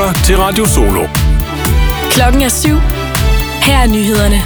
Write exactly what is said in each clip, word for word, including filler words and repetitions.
lytter til Radio Solo. Klokken er syv. Her er nyhederne.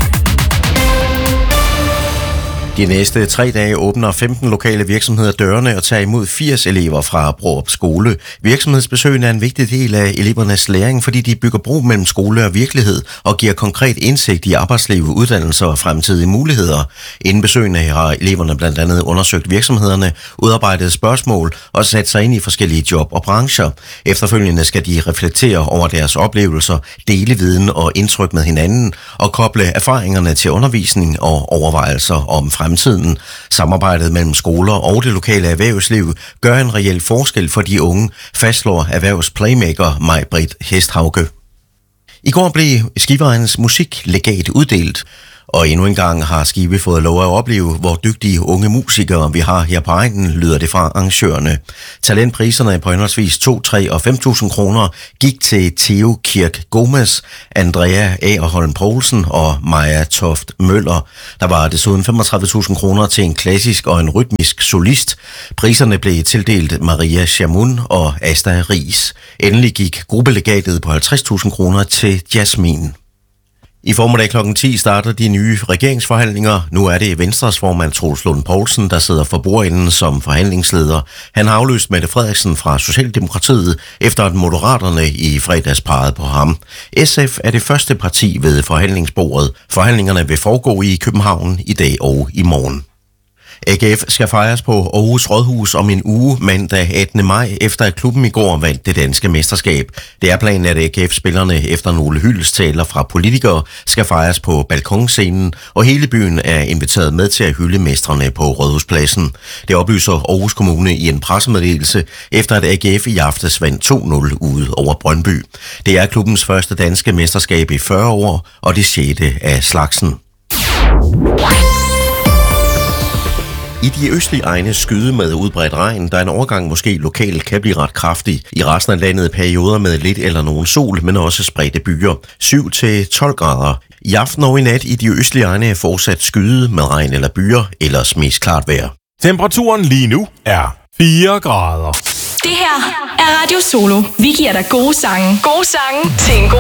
De næste tre dage åbner femten lokale virksomheder dørene og tager imod firs elever fra Brårup Skole. Virksomhedsbesøgene er en vigtig del af elevernes læring, fordi de bygger bro mellem skole og virkelighed og giver konkret indsigt i arbejdsliv, uddannelser og fremtidige muligheder. Inden besøgene har eleverne blandt andet undersøgt virksomhederne, udarbejdet spørgsmål og sat sig ind i forskellige job og brancher. Efterfølgende skal de reflektere over deres oplevelser, dele viden og indtryk med hinanden og koble erfaringerne til undervisning og overvejelser om fremtiden. Fremtiden. Samarbejdet mellem skoler og det lokale erhvervsliv gør en reel forskel for de unge, fastslår erhvervsplaymaker Maj-Britt Hesthauge. I går blev Skivejens musiklegat uddelt, og endnu en gang har Skive fået lov at opleve, hvor dygtige unge musikere vi har her på egnen, lyder det fra arrangørerne. Talentpriserne på henholdsvis to, tre og fem tusind kroner gik til Theo Kirk Gomes, Andrea Agerholm Poulsen og Maja Toft Møller. Der var desuden femogtredive tusind kroner til en klassisk og en rytmisk solist. Priserne blev tildelt Maria Chamun og Asta Ries. Endelig gik gruppelegatet på halvtreds tusind kroner til Jasmin. I formiddag klokken ti starter de nye regeringsforhandlinger. Nu er det Venstres formand Troels Lund Poulsen, der sidder for bordenden som forhandlingsleder. Han har afløst Mette Frederiksen fra Socialdemokratiet, efter at Moderaterne i fredags pegede på ham. S F er det første parti ved forhandlingsbordet. Forhandlingerne vil foregå i København i dag og i morgen. A G F skal fejres på Aarhus Rådhus om en uge mandag attende maj, efter at klubben i går vandt det danske mesterskab. Det er planen, at A G F-spillerne efter nogle hyldestaler fra politikere skal fejres på balkonscenen, og hele byen er inviteret med til at hylde mestrene på Rådhuspladsen. Det oplyser Aarhus Kommune i en pressemeddelelse, efter at A G F i aftes vandt to nul ude over Brøndby. Det er klubbens første danske mesterskab i fyrre år, og det sjette af slagsen. I de østlige egne skyde med udbredt regn, der en overgang måske lokalt kan blive ret kraftig. I resten af landet perioder med lidt eller nogen sol, men også spredte byer. syv til tolv grader. I aften og i nat i de østlige egne er fortsat skyde med regn eller byer, ellers mest klart vejr. Temperaturen lige nu er fire grader. Det her er Radio Solo. Vi giver dig gode sange. Gode sange til en god